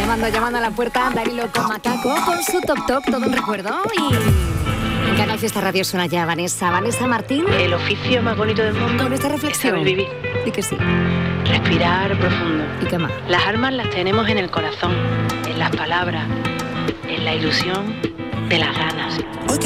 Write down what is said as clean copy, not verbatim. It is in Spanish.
Llamando a la puerta, Danilo con Macaco, con su Toc Toc, todo un recuerdo. Y en Canal Fiesta Radio suena ya Vanessa Martín. El oficio más bonito del mundo con esta reflexión. Es saber vivir. Sí que sí. Respirar profundo. ¿Y qué más? Las armas las tenemos en el corazón, en las palabras, en la ilusión de las ganas.